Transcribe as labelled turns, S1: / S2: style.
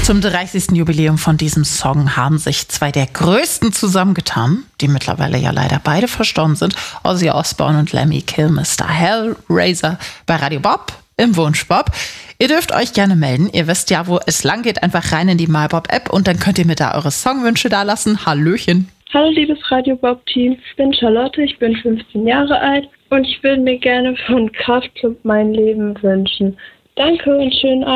S1: Zum 30. Jubiläum von diesem Song haben sich zwei der größten zusammengetan, die mittlerweile ja leider beide verstorben sind, Ozzy Osbourne und Lemmy Kilmister. Hellraiser bei Radio Bob im Wunschbob. Ihr dürft euch gerne melden. Ihr wisst ja, wo es lang geht. Einfach rein in die MyBob-App und dann könnt ihr mir da eure Songwünsche da lassen. Hallöchen.
S2: Hallo liebes Radio Bob Team, ich bin Charlotte, ich bin 15 Jahre alt und ich würde mir gerne von Kraftklub mein Leben wünschen. Danke und schönen Abend.